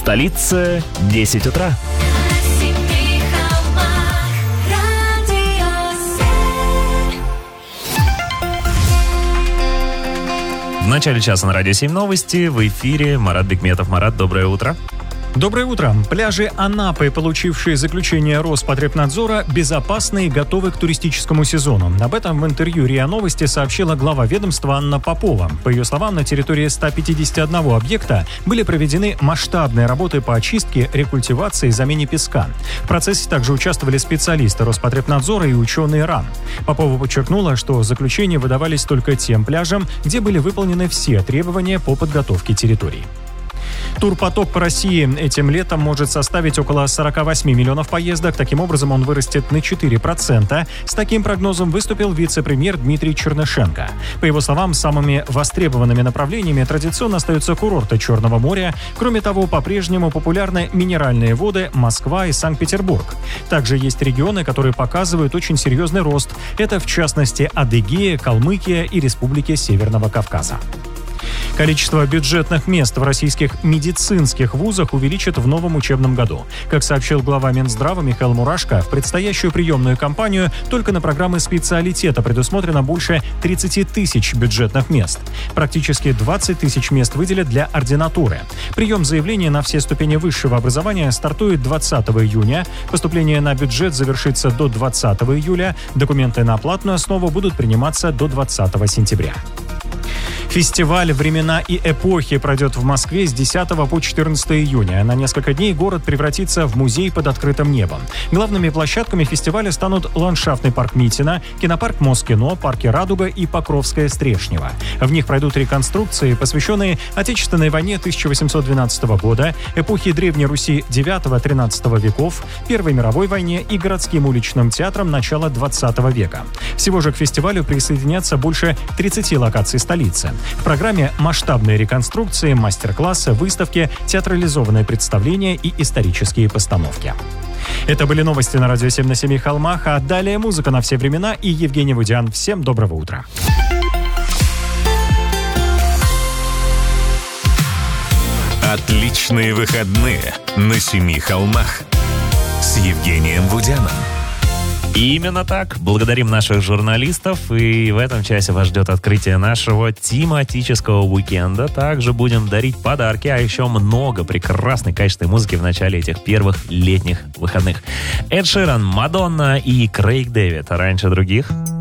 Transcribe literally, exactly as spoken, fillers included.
Столица, десять утра. В начале часа на Радио семь новости. В эфире Марат Бекметов. Марат, доброе утро. Доброе утро. Пляжи Анапы, получившие заключение Роспотребнадзора, безопасны и готовы к туристическому сезону. Об этом в интервью РИА Новости сообщила глава ведомства Анна Попова. По ее словам, на территории ста пятидесяти одного объекта были проведены масштабные работы по очистке, рекультивации и замене песка. В процессе также участвовали специалисты Роспотребнадзора и ученые РАН. Попова подчеркнула, что заключения выдавались только тем пляжам, где были выполнены все требования по подготовке территорий. Турпоток по России этим летом может составить около сорок восемь миллионов поездок. Таким образом, он вырастет на четыре процента. С таким прогнозом выступил вице-премьер Дмитрий Чернышенко. По его словам, самыми востребованными направлениями традиционно остаются курорты Черного моря. Кроме того, по-прежнему популярны минеральные воды, Москва и Санкт-Петербург. Также есть регионы, которые показывают очень серьезный рост. Это, в частности, Адыгея, Калмыкия и Республики Северного Кавказа. Количество бюджетных мест в российских медицинских вузах увеличат в новом учебном году. Как сообщил глава Минздрава Михаил Мурашко, в предстоящую приемную кампанию только на программы специалитета предусмотрено больше тридцать тысяч бюджетных мест. Практически двадцать тысяч мест выделят для ординатуры. Прием заявлений на все ступени высшего образования стартует двадцатого июня. Поступление на бюджет завершится до двадцатого июля. Документы на платную основу будут приниматься до двадцатого сентября. Фестиваль «Времена и эпохи» пройдет в Москве с десятого по четырнадцатое июня. На несколько дней город превратится в музей под открытым небом. Главными площадками фестиваля станут ландшафтный парк Митино, кинопарк Москино, парки Радуга и Покровская Стрешнева. В них пройдут реконструкции, посвященные Отечественной войне тысяча восемьсот двенадцатого года, эпохе Древней Руси девятого-тринадцатого веков, Первой мировой войне и городским уличным театрам начала двадцатого века. Всего же к фестивалю присоединятся больше тридцати локаций столицы. В программе масштабные реконструкции, мастер-классы, выставки, театрализованные представления и исторические постановки. Это были новости на Радио семь на семи холмах, а далее музыка на все времена и Евгений Вудян. Всем доброго утра. Отличные выходные на семи холмах с Евгением Вудяном. И именно так. Благодарим наших журналистов. И в этом часе вас ждет открытие нашего тематического уикенда. Также будем дарить подарки, а еще много прекрасной, качественной музыки в начале этих первых летних выходных. Эд Ширан, Мадонна и Крейг Дэвид. Раньше других.